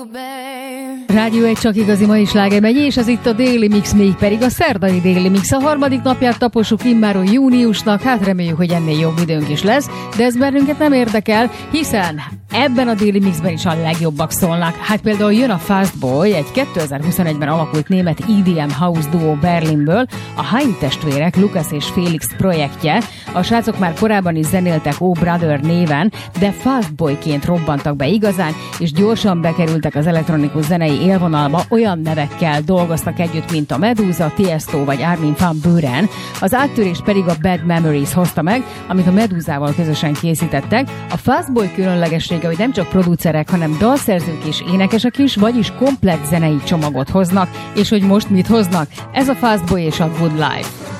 Rádió egy csak igazi mai sláger megy, és ez itt a Daily Mix, mégpedig a szerdai Daily Mix. A harmadik napját taposuk immáron júniusnak, hát reméljük, hogy ennél jobb időnk is lesz, de ez bennünket nem érdekel, hiszen ebben a Daily Mixben is a legjobbak szólnak. Hát például jön a Fast Boy, egy 2021-ben alakult német EDM house duo Berlinből, a Haim testvérek, Lukas és Felix projektje. A srácok már korábban is zenéltek Oh Brother néven, de Fast Boyként robbantak be igazán, és gyorsan bekerültek az elektronikus zenei élvonalba, olyan nevekkel dolgoztak együtt, mint a Medusa, Tiesto vagy Armin van Buuren. Az áttörés pedig a Bad Memories hozta meg, amit a Medusával közösen készítettek. A Fast Boy különlegessége, hogy nem csak producerek, hanem dalszerzők és énekesek is, vagyis komplett zenei csomagot hoznak, és hogy most mit hoznak? Ez a Fast Boy és a Good Life.